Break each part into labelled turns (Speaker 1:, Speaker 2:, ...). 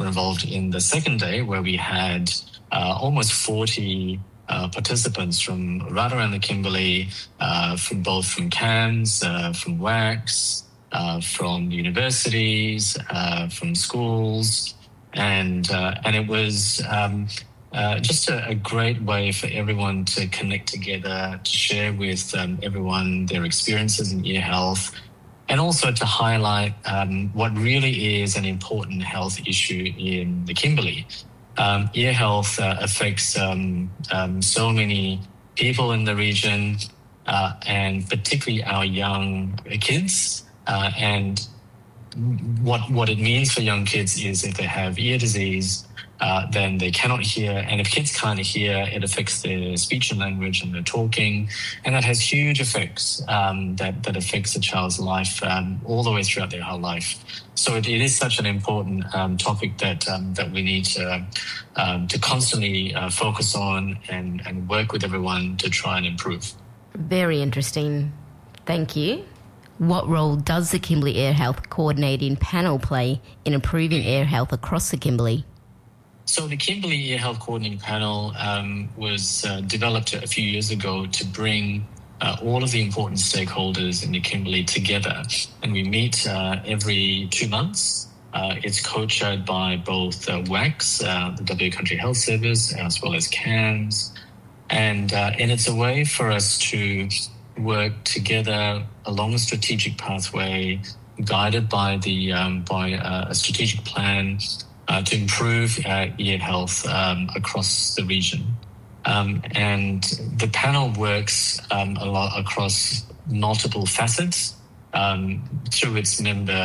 Speaker 1: involved in the second day, where we had almost 40 participants from right around the Kimberley, from Cairns, from WACS, from universities, from schools, and it was just a great way for everyone to connect together, to share with everyone their experiences in ear health, and also to highlight what really is an important health issue in the Kimberley. Ear health affects so many people in the region, and particularly our young kids. And what it means for young kids is if they have ear disease, then they cannot hear. And if kids can't hear, it affects their speech and language and their talking. And that has huge effects that affects a child's life all the way throughout their whole life. So it is such an important topic that we need to constantly focus on and work with everyone to try and improve.
Speaker 2: Very interesting. Thank you. What role does the Kimberley Ear Health Coordinating Panel play in improving ear health across the Kimberley?
Speaker 1: So the Kimberley Ear Health Coordinating Panel was developed a few years ago to bring all of the important stakeholders in the Kimberley together. And we meet every 2 months. It's co-chaired by both WACS, the WA Country Health Service, as well as CAMS. And it's a way for us to work together along a strategic pathway guided by a strategic plan to improve ear health across the region. And the panel works a lot across multiple facets through its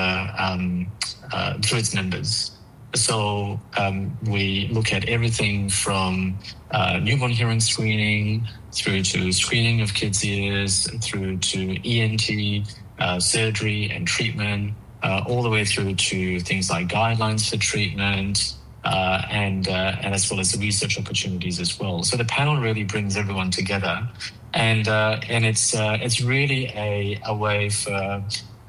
Speaker 1: members. So we look at everything from newborn hearing screening through to screening of kids' ears, through to ENT surgery and treatment, all the way through to things like guidelines for treatment, and as well as the research opportunities as well. So the panel really brings everyone together, and it's really a way for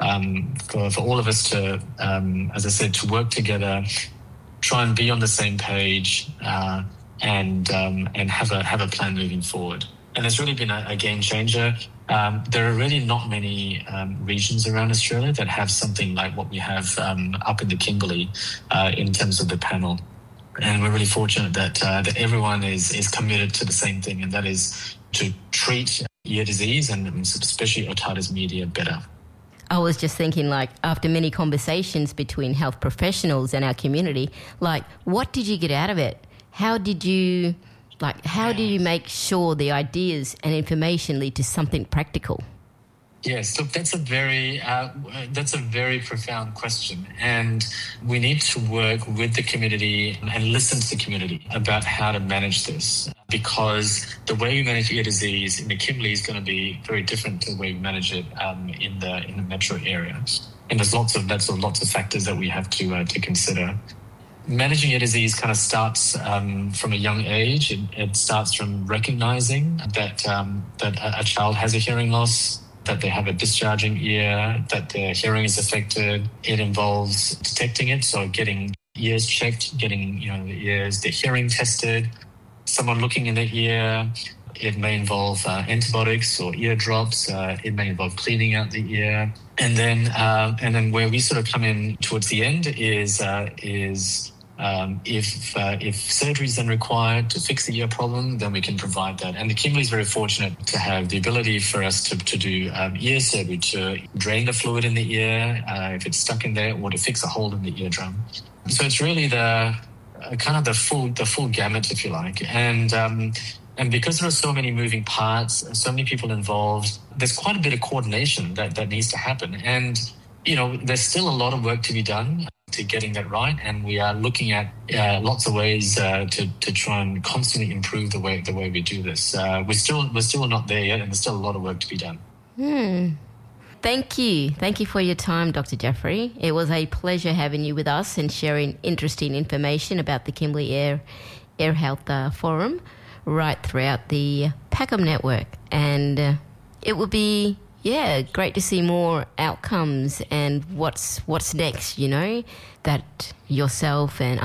Speaker 1: all of us to, as I said, to work together, try and be on the same page, and have a plan moving forward. And it's really been a game changer. There are really not many regions around Australia that have something like what we have up in the Kimberley in terms of the panel. And we're really fortunate that everyone is committed to the same thing, and that is to treat ear disease and especially otitis media better.
Speaker 2: I was just thinking, after many conversations between health professionals and our community, what did you get out of it? How did you make sure the ideas and information lead to something practical?
Speaker 1: Yes, look, that's a very profound question, and we need to work with the community and listen to the community about how to manage this, because the way we manage ear disease in the Kimberley is going to be very different to the way we manage it in the metro area, and there's lots of factors that we have to consider. Managing ear disease kind of starts from a young age. It starts from recognizing that a child has a hearing loss, that they have a discharging ear, that their hearing is affected. It involves detecting it, so getting ears checked, getting their hearing tested, someone looking in the ear. It may involve antibiotics or ear drops. It may involve cleaning out the ear, and then where we sort of come in towards the end is if surgery is then required to fix the ear problem, then we can provide that. And the Kimberley is very fortunate to have the ability for us to do ear surgery, to drain the fluid in the ear if it's stuck in there, or to fix a hole in the eardrum. So it's really the full gamut, if you like. And because there are so many moving parts, so many people involved, there's quite a bit of coordination that needs to happen. And there's still a lot of work to be done to getting that right, and we are looking at lots of ways to try and constantly improve the way we do this. We're still not there yet, and there's still a lot of work to be done.
Speaker 2: Thank you for your time, Dr. Jeffrey. It was a pleasure having you with us and sharing interesting information about the Kimberley Ear Health Forum right throughout the PACOM network, and it will be great to see more outcomes and what's next, that yourself and